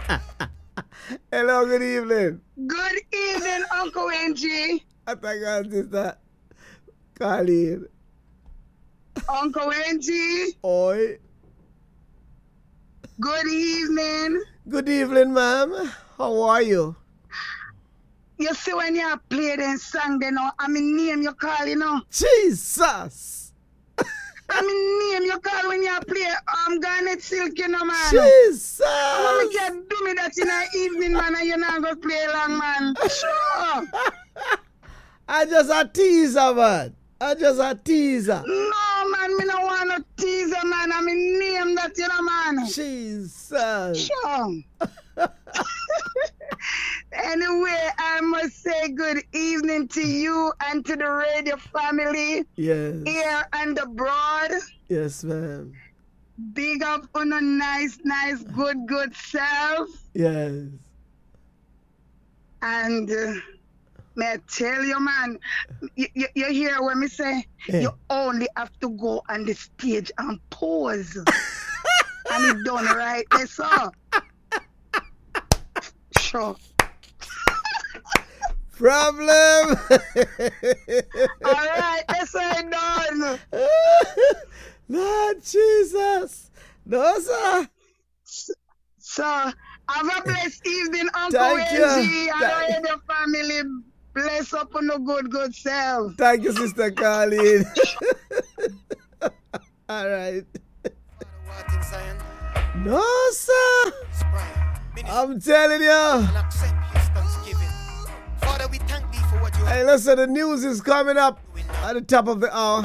Hello, good evening. Good evening, Uncle NG. I thank God, Sister Colleen. Uncle NG. Oi. Good evening. Good evening, ma'am. How are you? You see when you play them song, they know I mean name you call, you know. Jesus. I mean name you call when you play Garnet Silk, you know, man. Jesus. How me can do me that in the evening, man, and you not go play long, man. Sure. I just a teaser, man. I just a teaser. No, man, me no want no teaser, man. I mean name that, you know, man. Jesus. Sure. Anyway, I must say good evening to you and to the radio family. Yes. Here and abroad. Yes, ma'am. Big up on a nice, good self. Yes. And may I tell you, man, you hear what me say? Yeah. You only have to go on the stage and pose. And it done right there, so. Sure. Problem. All right, that's how it done. Lord Jesus. No, sir. So, have a blessed evening, Uncle Thank you. NG, and your family. Bless up on the good self. Thank you, Sister Colleen. All right. No, sir. I'm telling you. Hey, listen, the news is coming up at the top of the hour.